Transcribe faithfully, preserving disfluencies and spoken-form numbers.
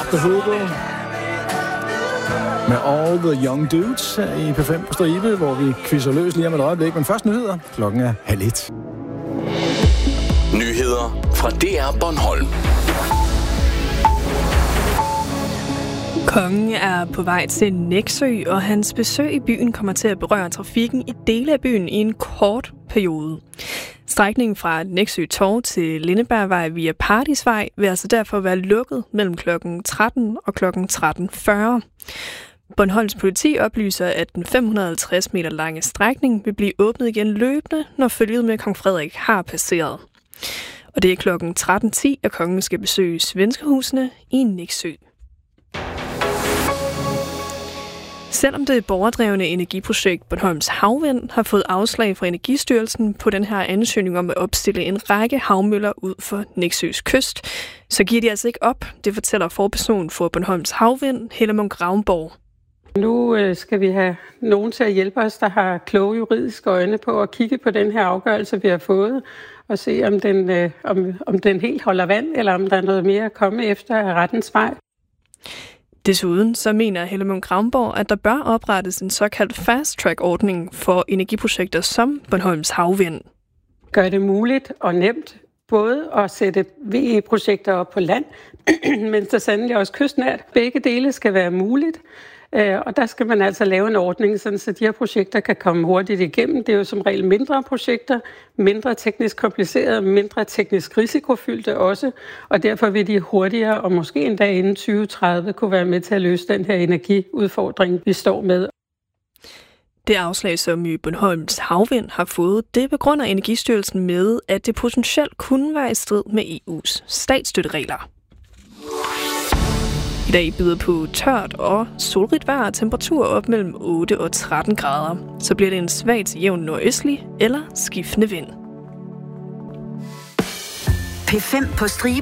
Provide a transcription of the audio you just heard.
The Hobo med All the Young Dudes her i P fem på stribe, hvor vi quizzer løs lige om et øjeblik. Men først nyheder. Klokken er halv et. Nyheder fra D R Bornholm. Kongen er på vej til Nexø, og hans besøg i byen kommer til at berøre trafikken i dele af byen i en kort periode. Strækningen fra Nexø Torv til Lindebergvej via Paradisvej vil altså derfor være lukket mellem klokken tretten og klokken tretten fyrre. Bornholms politi oplyser, at den fem hundrede og halvtreds meter lange strækning vil blive åbnet igen løbende, når følget med kong Frederik har passeret. Og det er klokken tretten ti, at kongen skal besøge Svenskehusene i Nexø. Selvom det borgerdrevne energiprojekt Bornholms Havvind har fået afslag fra Energistyrelsen på den her ansøgning om at opstille en række havmøller ud for Nexøs kyst, så giver de altså ikke op, det fortæller forpersonen for Bornholms Havvind, Helle Munk Ravnborg. Nu skal vi have nogen til at hjælpe os, der har kloge juridiske øjne på at kigge på den her afgørelse, vi har fået, og se, om den, om, om den helt holder vand, eller om der er noget mere at komme efter af rettens vej. Desuden så mener Helle Munk Ravnborg, at der bør oprettes en såkaldt fast-track-ordning for energiprojekter som Bornholms Havvind. Gør det muligt og nemt både at sætte V E-projekter op på land, men så sandelig også kystnært. Begge dele skal være muligt, og der skal man altså lave en ordning, så de her projekter kan komme hurtigt igennem. Det er jo som regel mindre projekter, mindre teknisk komplicerede, mindre teknisk risikofyldte også, og derfor vil de hurtigere og måske endda inden tyve tredive kunne være med til at løse den her energiudfordring, vi står med. Det afslag, som Bornholms Havvind har fået, det begrunder Energistyrelsen med, at det potentielt kunne være i strid med E U's statsstøtteregler. I dag byder på tørt og solrigt vejr og temperatur op mellem otte og tretten grader. Så bliver det en svag til jævn nordøstlig eller skiftende vind. P fem på stribe.